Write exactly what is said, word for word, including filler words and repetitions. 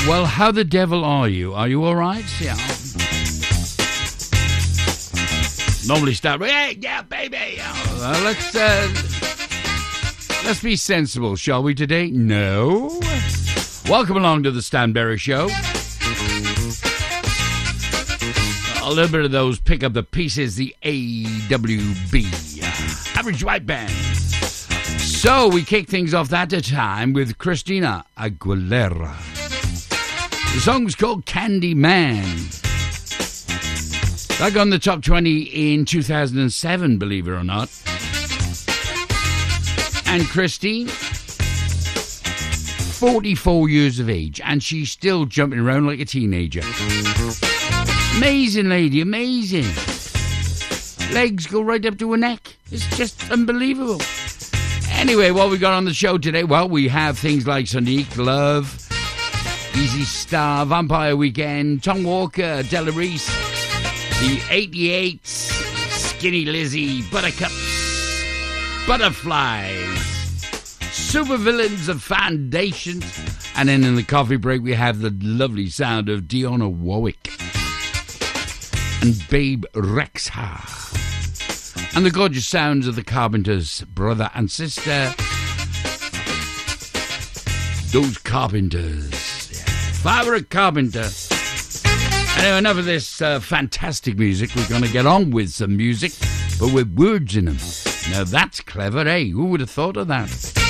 Well, how the devil are you? Are you all right? Yeah. Normally start, hey, yeah, baby. Uh, let's uh, let's be sensible, shall we, today? No. Welcome along to the Stan Berry Show. A little bit of those pick up the pieces, the A W B, uh, Average White Band. So we kick things off that time with Christina Aguilera. The song's called Candy Man. That got on the top twenty in two thousand seven, believe it or not. And Christine, forty-four years of age, and she's still jumping around like a teenager. Amazing lady, amazing. Legs go right up to her neck. It's just unbelievable. Anyway, what we got on the show today? Well, we have things like Sonique, Love, Easy Star, Vampire Weekend, Tom Walker, Della Reese, the eighty-eights, Skinny Lizzy, Buttercups, Butterflies, Supervillains of Foundations, and then in the coffee break we have the lovely sound of Dionne Warwick and Babe Rexha, and the gorgeous sounds of the Carpenters, brother and sister. Those Carpenters. Favorite Carpenter. Anyway, enough of this uh, fantastic music. We're going to get on with some music, but with words in them. Now that's clever, eh? Who would have thought of that?